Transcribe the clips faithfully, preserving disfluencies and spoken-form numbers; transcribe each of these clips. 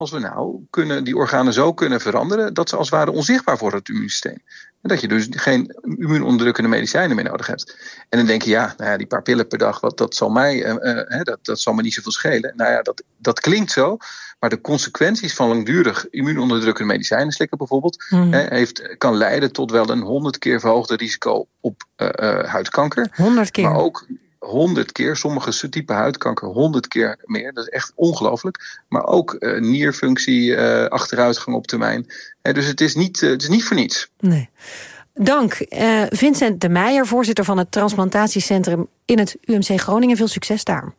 als we nou kunnen, die organen zo kunnen veranderen dat ze als het ware onzichtbaar worden, het immuunsysteem. En dat je dus geen immuunonderdrukkende medicijnen meer nodig hebt. En dan denk je, ja, nou ja die paar pillen per dag, wat, dat, zal mij, uh, uh, dat, dat zal me niet zoveel schelen. Nou ja, dat, dat klinkt zo. Maar de consequenties van langdurig immuunonderdrukkende medicijnen slikken bijvoorbeeld, mm. hè, heeft, kan leiden tot wel een honderd keer verhoogde risico op uh, uh, huidkanker. Honderd keer? Maar ook honderd keer, sommige typen huidkanker honderd keer meer. Dat is echt ongelooflijk. Maar ook uh, nierfunctie, uh, achteruitgang op termijn. Hè, dus het is, niet, uh, het is niet voor niets. Nee. Dank. Uh, Vincent de Meijer, voorzitter van het Transplantatiecentrum in het U M C Groningen. Veel succes daar.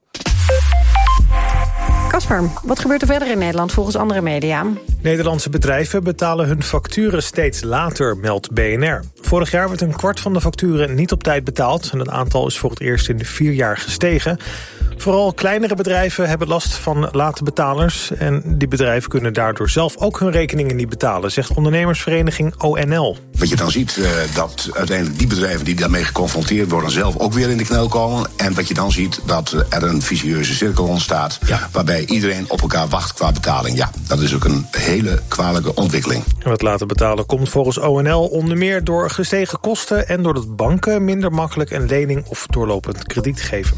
Casper, wat gebeurt er verder in Nederland volgens andere media? Nederlandse bedrijven betalen hun facturen steeds later, meldt B N R. Vorig jaar werd een kwart van de facturen niet op tijd betaald. En het aantal is voor het eerst in de vier jaar gestegen. Vooral kleinere bedrijven hebben last van late betalers. En die bedrijven kunnen daardoor zelf ook hun rekeningen niet betalen, zegt ondernemersvereniging O N L. Wat je dan ziet, uh, dat uiteindelijk die bedrijven die daarmee geconfronteerd worden zelf ook weer in de knel komen. En wat je dan ziet, dat er een vicieuze cirkel ontstaat, ja, waarbij iedereen op elkaar wacht qua betaling. Ja, dat is ook een hele kwalijke ontwikkeling. En het laten betalen komt volgens O N L onder meer door gestegen kosten en doordat banken minder makkelijk een lening of doorlopend krediet geven.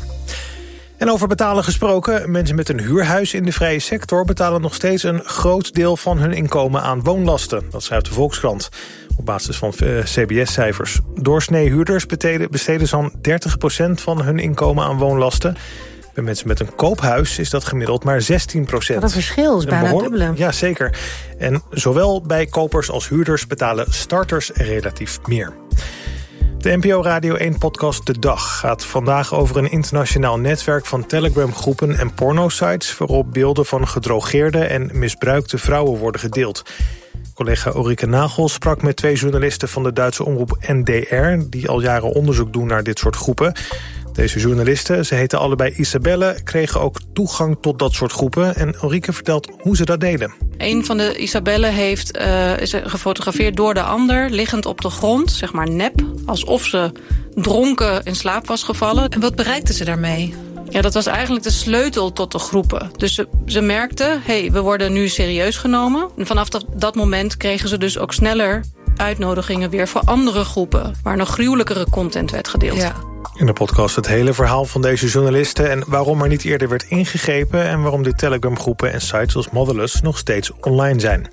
En over betalen gesproken, mensen met een huurhuis in de vrije sector betalen nog steeds een groot deel van hun inkomen aan woonlasten. Dat schrijft de Volkskrant op basis van C B S-cijfers. Doorsnee huurders besteden zo'n dertig procent van hun inkomen aan woonlasten. Bij mensen met een koophuis is dat gemiddeld maar zestien procent. Dat verschil is bijna dubbele. Ja, zeker. En zowel bij kopers als huurders betalen starters relatief meer. De N P O Radio één-podcast De Dag gaat vandaag over een internationaal netwerk van Telegram-groepen en pornosites waarop beelden van gedrogeerde en misbruikte vrouwen worden gedeeld. Collega Ulrike Nagel sprak met twee journalisten van de Duitse omroep N D R die al jaren onderzoek doen naar dit soort groepen. Deze journalisten, ze heten allebei Isabelle, kregen ook toegang tot dat soort groepen. En Ulrike vertelt hoe ze dat deden. Een van de Isabelle heeft, uh, is gefotografeerd door de ander, liggend op de grond, zeg maar nep, alsof ze dronken in slaap was gevallen. En wat bereikte ze daarmee? Ja, dat was eigenlijk de sleutel tot de groepen. Dus ze, ze merkten, hé, hey, we worden nu serieus genomen. En vanaf dat, dat moment kregen ze dus ook sneller uitnodigingen weer voor andere groepen, waar nog gruwelijkere content werd gedeeld. Ja. In de podcast het hele verhaal van deze journalisten en waarom er niet eerder werd ingegrepen en waarom de Telegram-groepen en sites zoals Motherless nog steeds online zijn.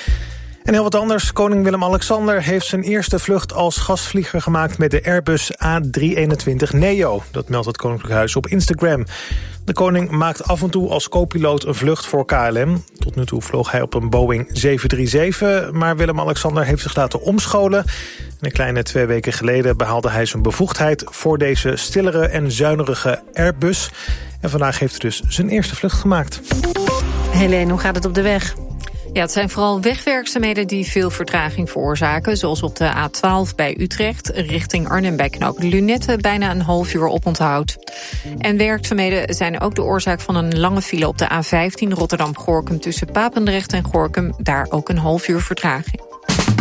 En heel wat anders. Koning Willem-Alexander heeft zijn eerste vlucht als gastvlieger gemaakt met de Airbus A driehonderdeenentwintig neo. Dat meldt het Koninklijk Huis op Instagram. De koning maakt af en toe als co-piloot een vlucht voor K L M. Tot nu toe vloog hij op een Boeing zeven drie zeven, maar Willem-Alexander heeft zich laten omscholen. En een kleine twee weken geleden behaalde hij zijn bevoegdheid voor deze stillere en zuinige Airbus. En vandaag heeft hij dus zijn eerste vlucht gemaakt. Helene, hoe gaat het op de weg? Ja, het zijn vooral wegwerkzaamheden die veel vertraging veroorzaken. Zoals op de A twaalf bij Utrecht, richting Arnhem bij knooppunt Lunette, bijna een half uur oponthoud. En werkzaamheden zijn ook de oorzaak van een lange file op de A vijftien Rotterdam-Gorinchem tussen Papendrecht en Gorinchem. Daar ook een half uur vertraging.